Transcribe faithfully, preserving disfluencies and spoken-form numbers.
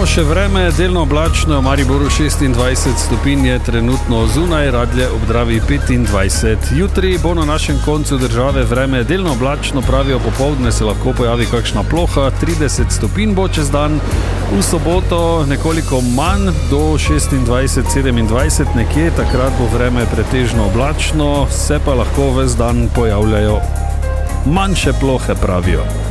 še vreme, delno oblačno, v Mariboru šestindvajset stopinj je trenutno zunaj, Radlje ob Dravi petindvajset. Jutri bo na našem koncu države vreme delno oblačno, pravijo popoldne se lahko pojavi kakšna ploha, trideset stopinj bo čez dan. V soboto nekoliko manj, do šestindvajset sedemindvajset nekje, takrat bo vreme pretežno oblačno, se pa lahko ves dan pojavljajo manjše plohe, pravijo.